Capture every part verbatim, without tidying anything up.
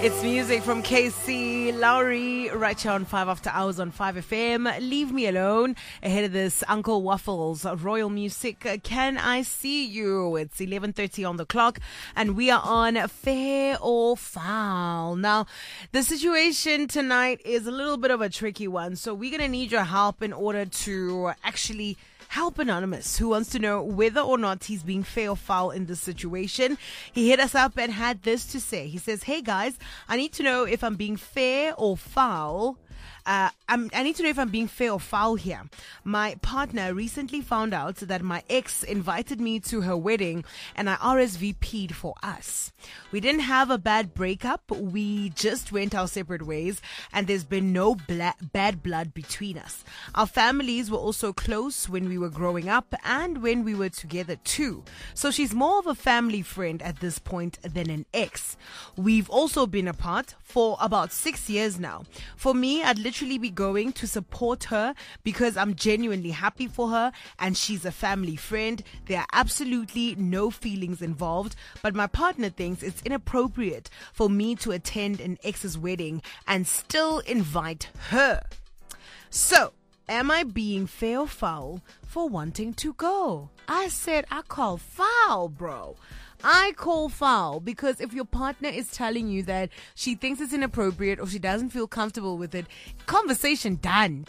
It's music from K C Lowry right here on five After Hours on five F M. Leave Me Alone. Ahead of this, Uncle Waffles, Royal Music, Can I See You? It's eleven thirty on the clock and we are on Fair or Foul. Now, the situation tonight is a little bit of a tricky one, so we're going to need your help in order to actually help Anonymous, who wants to know whether or not he's being fair or foul in this situation. He hit us up and had this to say. He says, hey guys, I need to know if I'm being fair or foul. Uh, I'm, I need to know if I'm being fair or foul here. My partner recently found out that my ex invited me to her wedding and I R S V P'd for us. We didn't have a bad breakup. We just went our separate ways and there's been no bla- bad blood between us. Our families were also close when we were growing up and when we were together too. So she's more of a family friend at this point than an ex. We've also been apart for about six years now. For me, I'd literally be going to support her because I'm genuinely happy for her and she's a family friend. There are absolutely no feelings involved, but my partner thinks it's inappropriate for me to attend an ex's wedding and still invite her. So, am I being fair or foul for wanting to go? I said I call foul, bro. I call foul because if your partner is telling you that she thinks it's inappropriate or she doesn't feel comfortable with it, conversation done.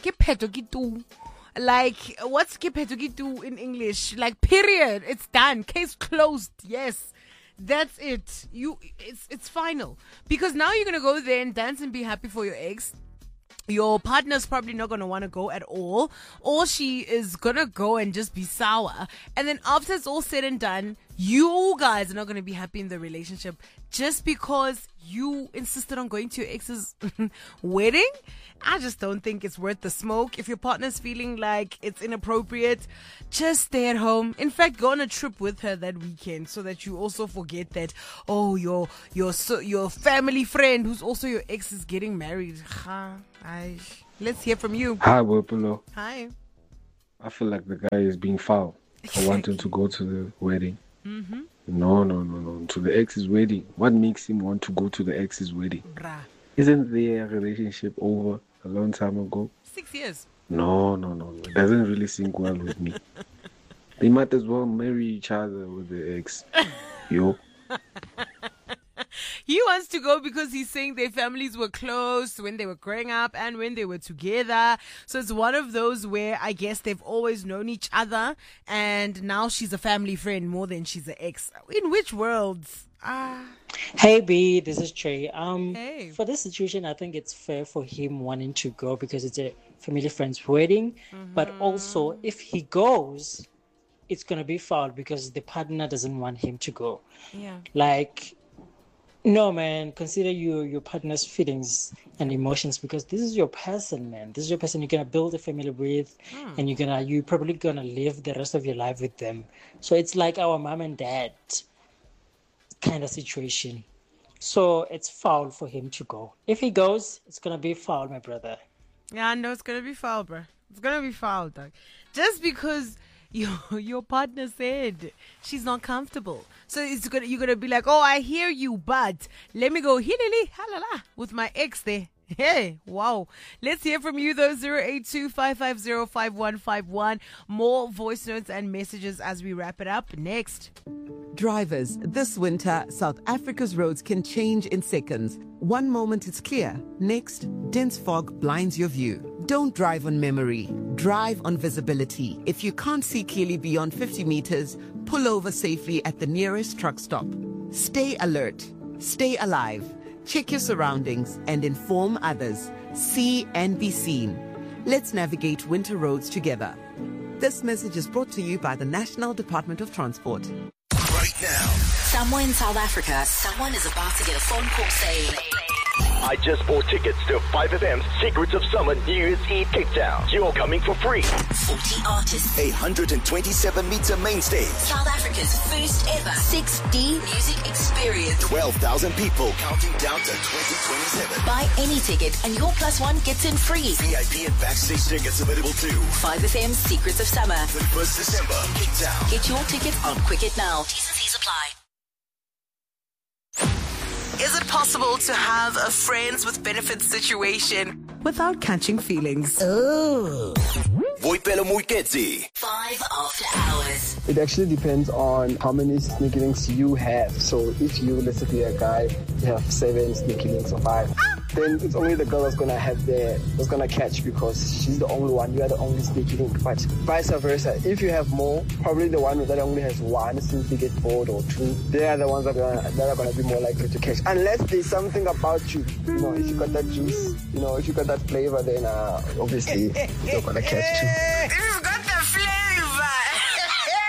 Like, what's in English? Like, period. It's done. Case closed. Yes. That's it. You, it's, it's final. Because now you're going to go there and dance and be happy for your ex. Your partner's probably not going to want to go at all, or she is going to go and just be sour. And then after it's all said and done, you guys are not going to be happy in the relationship just because you insisted on going to your ex's wedding. I just don't think it's worth the smoke. If your partner's feeling like it's inappropriate, just stay at home. In fact, go on a trip with her that weekend so that you also forget that, oh, your your so, your family friend who's also your ex is getting married. Hi. Let's hear from you. Hi, Wopolo. Hi. I feel like the guy is being foul for wanting to go to the wedding. Mm-hmm. No, no, no, no. To the ex's wedding. What makes him want to go to the ex's wedding? Bruh. Isn't their relationship over a long time ago? Six years. No, no, no, no. It doesn't really sync well with me. They might as well marry each other with the ex. Yo. He wants to go because he's saying their families were close when they were growing up and when they were together. So it's one of those where I guess they've always known each other and now she's a family friend more than she's an ex. In which worlds? Ah. Hey B, this is Trey. Um, hey. For this situation, I think it's fair for him wanting to go because it's a family friend's wedding. Mm-hmm. But also, if he goes, it's going to be foul because the partner doesn't want him to go. Yeah. Like, no, man, consider your, your partner's feelings and emotions because this is your person, man. This is your person you're going to build a family with mm. and you're gonna you're probably going to live the rest of your life with them. So it's like our mom and dad kind of situation. So it's foul for him to go. If he goes, it's going to be foul, my brother. Yeah, I know it's going to be foul, bro. It's going to be foul, dog. Just because your your partner said she's not comfortable. So it's gonna you're gonna be like, oh, I hear you, but let me go hilili halala with my ex there. Hey, wow. Let's hear from you though. zero eight two, five five zero, five one five one. More voice notes and messages as we wrap it up. Next. Drivers, this winter, South Africa's roads can change in seconds. One moment it's clear, next, dense fog blinds your view. Don't drive on memory, drive on visibility. If you can't see clearly beyond fifty meters, pull over safely at the nearest truck stop. Stay alert, stay alive, check your surroundings and inform others. See and be seen. Let's navigate winter roads together. This message is brought to you by the National Department of Transport. Right now, somewhere in South Africa, someone is about to get a phone call saying, I just bought tickets to five F M's Secrets of Summer New Year's Eve Kickdown. You're coming for free. forty artists. eight hundred twenty-seven meter main stage. South Africa's first ever six D music experience. twelve thousand people counting down to twenty twenty-seven. Buy any ticket and your plus one gets in free. V I P and backstage tickets available too. five F M's Secrets of Summer. thirty-first December. Kickdown. Get your ticket on Quick It Now. T's and C's apply. Is it possible to have a friends with benefits situation without catching feelings? Boipelo Muiketsi. Five after hours. It actually depends on how many sneaky links you have. So if you, let's say, be a guy, you have seven sneaky links or five, then it's only the girl that's gonna have the that's gonna catch because she's the only one. You are the only sneaky link. But vice versa, if you have more, probably the one that only has one, since they get bored, or two, they are the ones that are gonna, that are gonna be more likely to catch. Unless there's something about you, you know, if you got that juice, you know, if you got that flavor, then uh, obviously you're gonna catch too.